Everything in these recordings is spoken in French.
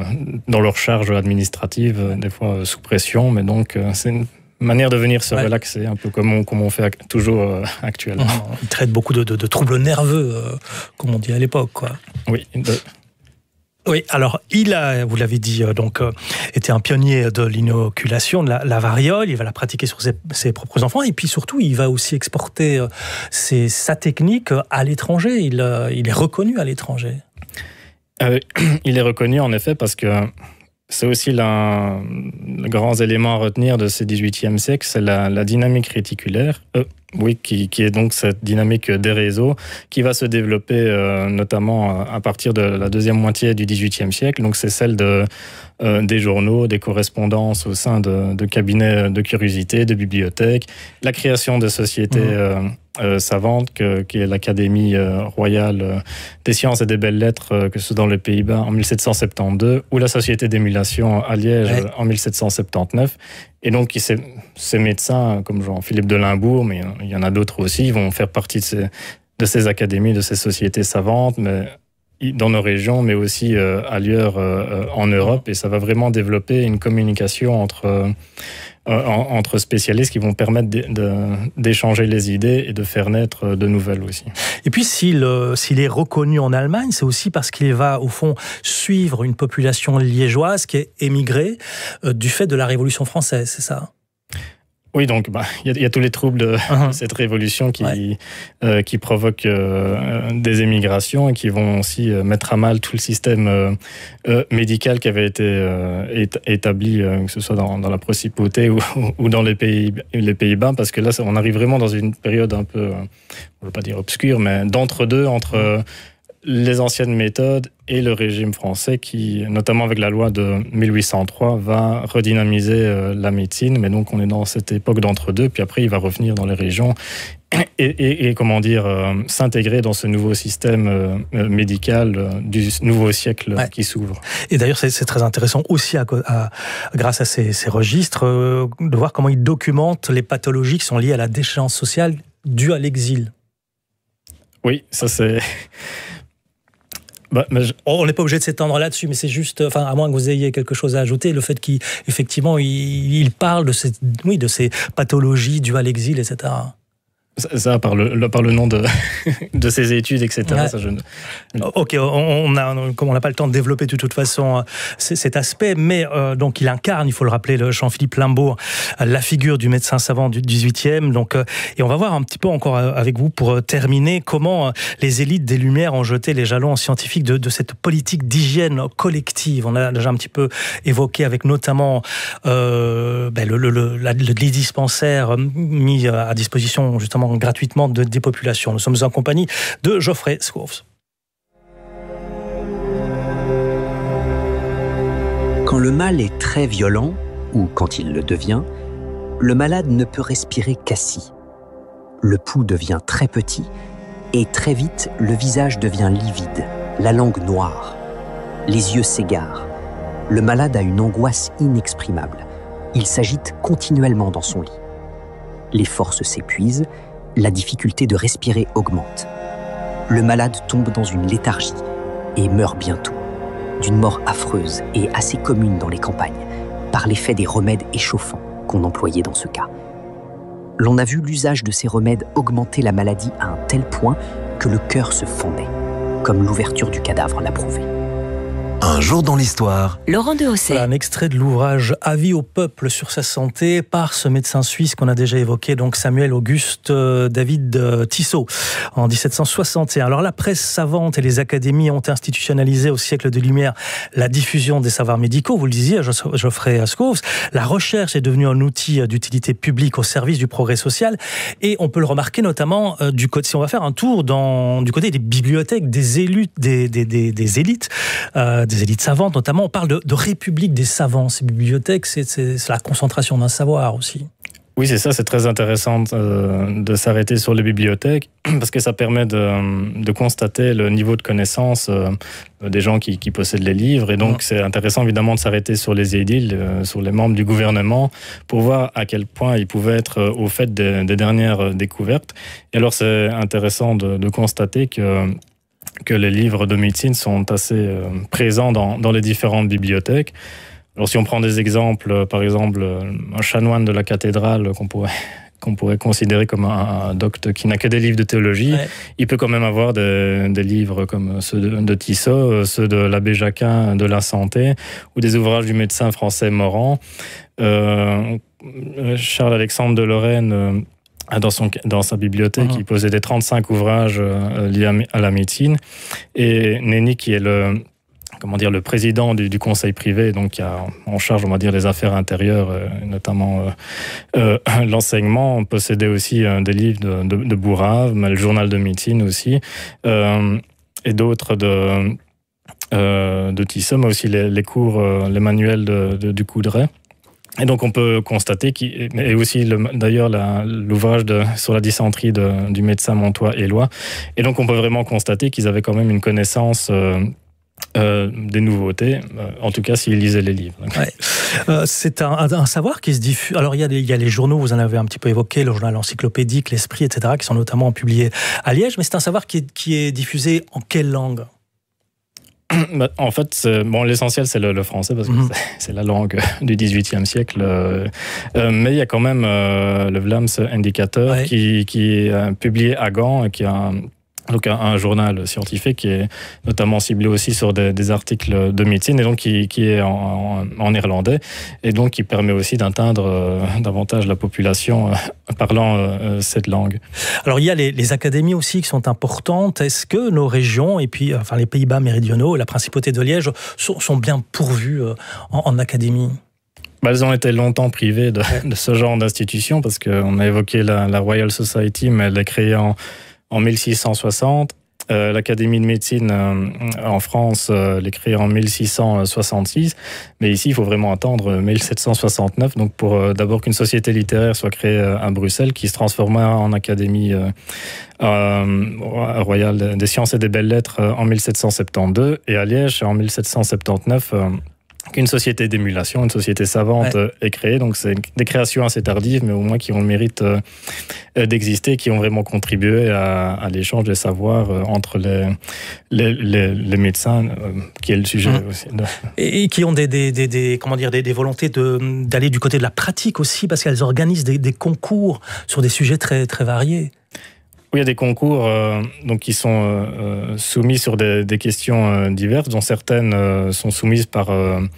dans leur charge administrative, des fois sous pression, mais donc c'est une manière de venir se relaxer, un peu comme on fait toujours actuellement. Il traite beaucoup de troubles nerveux, comme on dit à l'époque, quoi. Oui. Oui, alors il a, vous l'avez dit, été un pionnier de l'inoculation de la variole. Il va la pratiquer sur ses propres enfants, et puis surtout, il va aussi exporter sa technique à l'étranger. Il est reconnu à l'étranger. Il est reconnu en effet parce que c'est aussi le grand élément à retenir de ce XVIIIe siècle, c'est la dynamique réticulaire. Qui est donc cette dynamique des réseaux qui va se développer notamment à partir de la deuxième moitié du XVIIIe siècle. Donc c'est celle des journaux, des correspondances au sein de cabinets de curiosité, de bibliothèques, la création de sociétés savantes, qui est l'Académie royale des sciences et des belles lettres, que ce soit dans les Pays-Bas en 1772, ou la Société d'émulation à Liège en 1779. Et donc, ces médecins, comme Jean-Philippe de Limbourg, mais il y en a d'autres aussi, ils vont faire partie de ces académies, de ces sociétés savantes, mais dans nos régions, mais aussi ailleurs en Europe. Et ça va vraiment développer une communication entre spécialistes qui vont permettre d'échanger les idées et de faire naître de nouvelles aussi. Et puis, s'il est reconnu en Allemagne, c'est aussi parce qu'il va, au fond, suivre une population liégeoise qui est émigrée du fait de la Révolution française, c'est ça ? Oui, donc il y a tous les troubles de cette révolution qui provoquent des émigrations et qui vont aussi mettre à mal tout le système médical qui avait été établi, que ce soit dans la principauté ou dans les Pays-Bas, parce que là, on arrive vraiment dans une période un peu, on ne veut pas dire obscure, mais d'entre-deux, entre les anciennes méthodes et le régime français qui, notamment avec la loi de 1803, va redynamiser la médecine. Mais donc, on est dans cette époque d'entre-deux. Puis après, il va revenir dans les régions et comment dire, s'intégrer dans ce nouveau système médical du nouveau siècle qui s'ouvre. Et d'ailleurs, c'est très intéressant aussi, grâce à ces registres, de voir comment ils documentent les pathologies qui sont liées à la déchéance sociale due à l'exil. Oui, ça c'est... On n'est pas obligé de s'étendre là-dessus, mais c'est juste, à moins que vous ayez quelque chose à ajouter, le fait qu'effectivement, il parle de ces pathologies dues à l'exil, etc. Ça, par le nom de ses études, etc. Ouais. Ça, Ok, comme on n'a pas le temps de développer de toute façon cet aspect, mais donc il incarne, il faut le rappeler, le Jean-Philippe Limbourg, la figure du médecin savant du 18e. Donc, et on va voir un petit peu encore avec vous, pour terminer, comment les élites des Lumières ont jeté les jalons scientifiques de cette politique d'hygiène collective. On a déjà un petit peu évoqué avec notamment les dispensaires mis à disposition justement gratuitement des populations. Nous sommes en compagnie de Geoffrey Schoofs. Quand le mal est très violent, ou quand il le devient, le malade ne peut respirer qu'assis. Le pouls devient très petit et très vite, le visage devient livide, la langue noire. Les yeux s'égarent. Le malade a une angoisse inexprimable. Il s'agite continuellement dans son lit. Les forces s'épuisent, la difficulté de respirer augmente. Le malade tombe dans une léthargie et meurt bientôt, d'une mort affreuse et assez commune dans les campagnes, par l'effet des remèdes échauffants qu'on employait dans ce cas. L'on a vu l'usage de ces remèdes augmenter la maladie à un tel point que le cœur se fendait, comme l'ouverture du cadavre l'a prouvé. Un jour dans l'histoire. Laurent Dehaussey. Voilà un extrait de l'ouvrage Avis au peuple sur sa santé par ce médecin suisse qu'on a déjà évoqué, donc Samuel Auguste David Tissot, en 1761. Alors la presse savante et les académies ont institutionnalisé au siècle des Lumières la diffusion des savoirs médicaux. Vous le disiez, Geoffrey Schoofs. La recherche est devenue un outil d'utilité publique au service du progrès social. Et on peut le remarquer notamment si on va faire un tour du côté des bibliothèques, des élites, des élites savantes notamment. On parle de république des savants. Ces bibliothèques, c'est la concentration d'un savoir aussi. Oui, c'est ça, c'est très intéressant de s'arrêter sur les bibliothèques parce que ça permet de constater le niveau de connaissance des gens qui possèdent les livres. Et donc, c'est intéressant évidemment de s'arrêter sur les édiles, sur les membres du gouvernement, pour voir à quel point ils pouvaient être au fait des dernières découvertes. Et alors, c'est intéressant de constater que que les livres de médecine sont assez présents dans les différentes bibliothèques. Alors si on prend des exemples, par exemple, un chanoine de la cathédrale qu'on pourrait considérer comme un docte qui n'a que des livres de théologie, il peut quand même avoir des livres comme ceux de Tissot, ceux de l'abbé Jacquin de la santé, ou des ouvrages du médecin français Morand. Charles-Alexandre de Lorraine, dans sa bibliothèque, il posait des 35 ouvrages liés à la médecine. Et Néni, qui est le président du conseil privé, donc qui a en charge, on va dire, les affaires intérieures, notamment l'enseignement, possédait aussi des livres de Bourrave, mais le journal de médecine aussi, et d'autres de Tissot, mais aussi les cours, les manuels du Coudray. Et donc on peut constater et aussi d'ailleurs l'ouvrage sur la dysenterie du médecin Montois-Éloi. Et donc on peut vraiment constater qu'ils avaient quand même une connaissance des nouveautés, en tout cas s'ils lisaient les livres. C'est un savoir qui se diffuse. Alors il y a les journaux, vous en avez un petit peu évoqué, le journal encyclopédique, l'Esprit, etc., qui sont notamment publiés à Liège, mais c'est un savoir qui est diffusé en quelle langue ? En fait, l'essentiel, c'est le français, parce que c'est la langue du XVIIIe siècle. Mais il y a quand même le Vlaams Indicateur qui est publié à Gand, qui a donc un journal scientifique qui est notamment ciblé aussi sur des articles de médecine, et donc qui est en néerlandais, et donc qui permet aussi d'atteindre davantage la population parlant cette langue. Alors il y a les académies aussi qui sont importantes. Est-ce que nos régions, et puis les Pays-Bas méridionaux, la principauté de Liège, sont bien pourvues en académies ? Elles ont été longtemps privées de ce genre d'institution, parce qu'on a évoqué la Royal Society, mais elle est créée en 1660. L'Académie de médecine en France l'est créée en 1666. Mais ici, il faut vraiment attendre 1769, donc pour d'abord qu'une société littéraire soit créée à Bruxelles, qui se transformera en Académie royale des sciences et des belles-lettres en 1772. Et à Liège, en 1779... qu'une société d'émulation, une société savante est créée. Donc c'est des créations assez tardives, mais au moins qui ont le mérite d'exister, qui ont vraiment contribué à l'échange des savoirs entre les médecins, qui est le sujet aussi. Et qui ont des volontés d'aller du côté de la pratique aussi, parce qu'elles organisent des concours sur des sujets très, très variés. Oui, il y a des concours qui sont soumis sur des questions diverses, dont certaines sont soumises par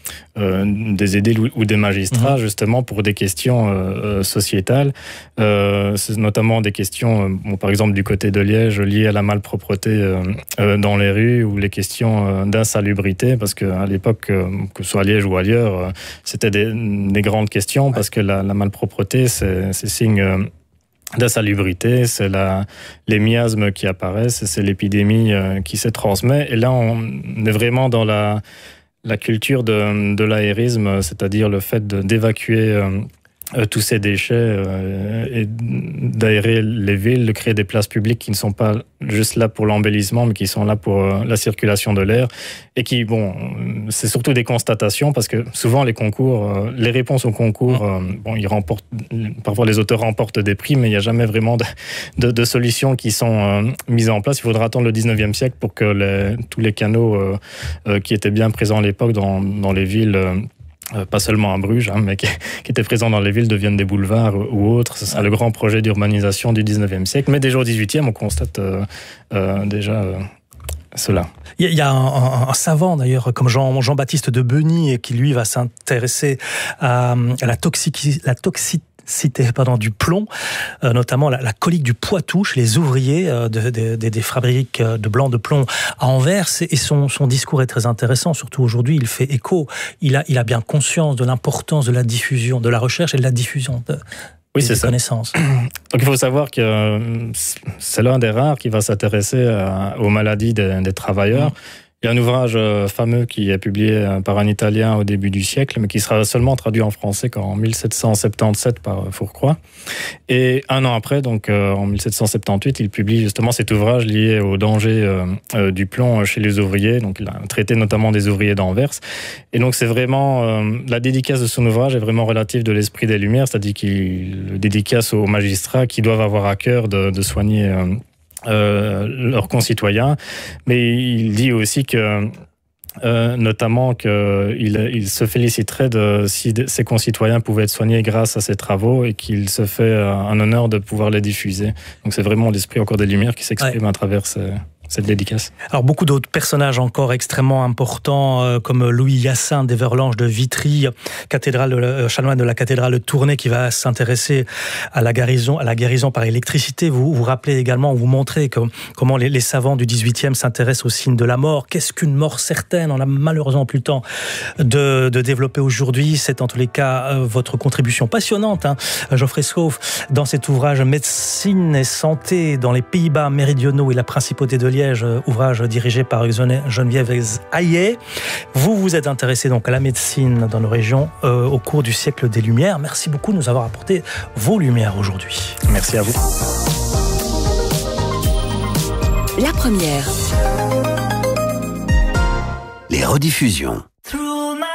des édiles ou des magistrats, justement pour des questions sociétales. C'est notamment des questions, par exemple du côté de Liège, liées à la malpropreté dans les rues, ou les questions d'insalubrité, parce qu'à l'époque, que ce soit à Liège ou ailleurs, c'était des grandes questions, parce que la malpropreté, c'est signe d'insalubrité, c'est les miasmes qui apparaissent, c'est l'épidémie qui se transmet. Et là, on est vraiment dans la culture de l'aérisme, c'est-à-dire le fait d'évacuer tous ces déchets et d'aérer les villes, de créer des places publiques qui ne sont pas juste là pour l'embellissement, mais qui sont là pour la circulation de l'air, et qui, c'est surtout des constatations, parce que souvent les concours, les réponses aux concours, ils remportent, parfois les auteurs remportent des prix, mais il n'y a jamais vraiment de solutions qui sont mises en place. Il faudra attendre le 19e siècle pour que tous les canaux qui étaient bien présents à l'époque dans les villes, pas seulement à Bruges, mais qui étaient présents dans les villes, deviennent des boulevards ou autres. Ce sera le grand projet d'urbanisation du 19e siècle. Mais déjà au 18e, on constate déjà cela. Il y a un savant d'ailleurs comme Jean-Baptiste de Beny, qui lui va s'intéresser à la toxicité du plomb, notamment la colique du Poitou chez les ouvriers des fabriques de blanc de plomb à Anvers, et son discours est très intéressant, surtout aujourd'hui. Il fait écho, il a bien conscience de l'importance de la diffusion, de la recherche et de la diffusion des connaissances. Donc il faut savoir que c'est l'un des rares qui va s'intéresser aux maladies des travailleurs. Il y a un ouvrage fameux qui est publié par un Italien au début du siècle, mais qui sera seulement traduit en français qu'en 1777 par Fourcroy. Et un an après, donc en 1778, il publie justement cet ouvrage lié au danger du plomb chez les ouvriers. Donc il a traité notamment des ouvriers d'Anvers. Et donc c'est vraiment, la dédicace de son ouvrage est vraiment relative de l'esprit des Lumières, c'est-à-dire qu'il le dédicace aux magistrats qui doivent avoir à cœur de soigner leurs concitoyens. Mais il dit aussi que notamment qu'il se féliciterait si ses concitoyens pouvaient être soignés grâce à ses travaux et qu'il se fait un honneur de pouvoir les diffuser. Donc c'est vraiment l'esprit encore des Lumières qui s'exprime à travers cette dédicace. Alors beaucoup d'autres personnages encore extrêmement importants comme Louis Hyacinthe d'Everlange de Vitry, chanoine de la cathédrale de Tournai qui va s'intéresser à la guérison par électricité. Vous vous rappelez également, vous montrez comment les savants du XVIIIe s'intéressent au signe de la mort. Qu'est-ce qu'une mort certaine? On n'a malheureusement plus le temps de développer aujourd'hui. C'est en tous les cas votre contribution passionnante, Geoffrey Schoof, dans cet ouvrage Médecine et santé dans les Pays-Bas méridionaux et la principauté de Liège, ouvrage dirigé par Geneviève Hayet. Vous vous êtes intéressé donc à la médecine dans nos régions au cours du siècle des Lumières. Merci beaucoup de nous avoir apporté vos lumières aujourd'hui. Merci à vous. La première. Les rediffusions.